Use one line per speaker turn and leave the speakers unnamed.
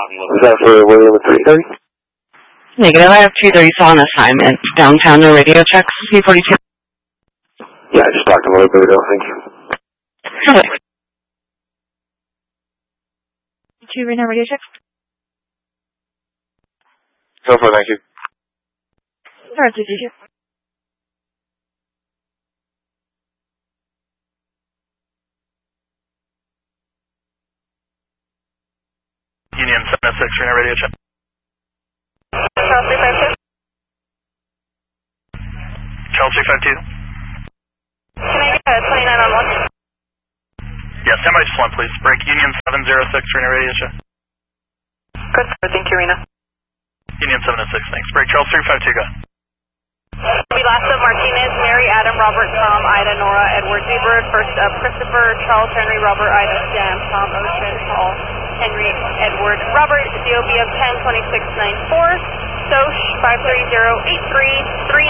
Was that for William at 330?
Negative, I have 230 on assignment. Downtown, no radio checks, P42.
Yeah, I just talked to him a little bit ago, thank you.
Okay.
Two Reno radio checks.
Go for it, thank you.
Sorry, did you?
Union 706, Reno radio check.
Charles 352.
Charles 352.
Can I get 29 on 1?
Yeah, standby just one, please. Break Union 706, Reno radio check.
Good, sir. Thank you, Reno.
Union 706, thanks. Break Charles 352, go.
Vilasa, Martinez, Mary, Adam, Robert, Tom, Ida, Nora, Edward, Zebra, first up, Christopher, Charles, Henry, Robert, Ida, Sam, Tom, Ocean, Paul, Henry, Edward, Robert, DOB of 102694, SOCH 53083, 3